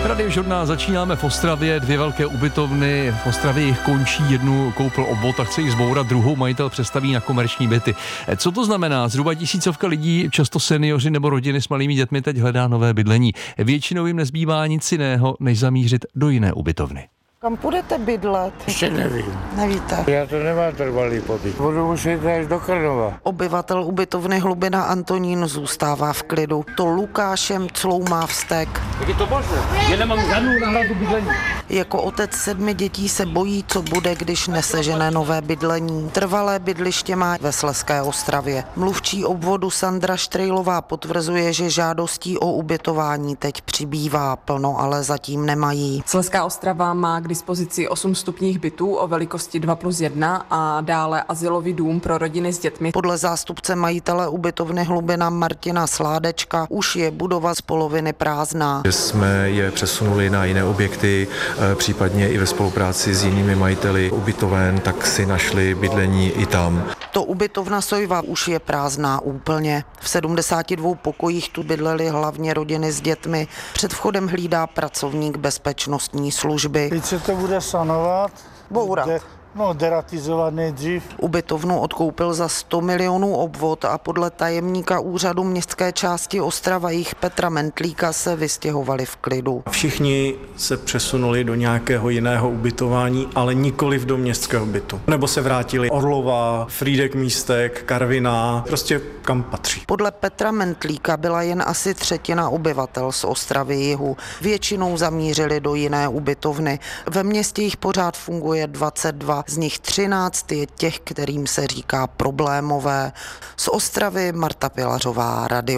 Radiožurnál začínáme v Ostravě, 2 velké ubytovny, v Ostravě jich končí, jednu koupil obvod a chce ji zbourat, druhou majitel přestaví na komerční byty. Co to znamená? Zhruba 1000 lidí, často seniori nebo rodiny s malými dětmi, teď hledá nové bydlení. Většinou jim nezbývá nic jiného, než zamířit do jiné ubytovny. Kam půjdete bydlet? Ještě nevím. Nevíte. Já to nemám trvalý pobyt. Budu muset až do Krnova. Obyvatel ubytovny Hlubina Antonín zůstává v klidu. To Lukášem cloumá vztek. Jak je to možné? Já nemám žádnou náhradu bydlení. Jako otec 7 dětí se bojí, co bude, když nesežene nové bydlení. Trvalé bydliště má ve Slezské Ostravě. Mluvčí obvodu Sandra Štrejlová potvrzuje, že žádostí o ubytování teď přibývá, plno ale zatím nemají. Slezská Ostrava má k dispozici 8 vstupních bytů o velikosti 2+1 a dále azylový dům pro rodiny s dětmi. Podle zástupce majitele ubytovny Hlubina Martina Sládečka už je budova z poloviny prázdná. Jsme je přesunuli na jiné objekty, případně i ve spolupráci s jinými majiteli ubytoven, tak si našli bydlení i tam. To ubytovna Sojva už je prázdná úplně. V 72 pokojích tu bydlely hlavně rodiny s dětmi. Před vchodem hlídá pracovník bezpečnostní služby. Teď se to bude sanovat. Bourat. Deratizovat nejdřív. Ubytovnu odkoupil za 100 milionů obvod a podle tajemníka úřadu městské části Ostrava jich Petra Mentlíka se vystěhovali v klidu. Všichni se přesunuli do nějakého jiného ubytování, ale nikoliv do městského bytu. Nebo se vrátili Orlova, Frýdek Místek, Karviná, prostě kam patří. Podle Petra Mentlíka byla jen asi 1/3 obyvatel z Ostravy jihu. Většinou zamířili do jiné ubytovny. Ve městě jich pořád funguje 22, z nich 13 je těch, kterým se říká problémové. Z Ostravy Marta Pilařová, Radio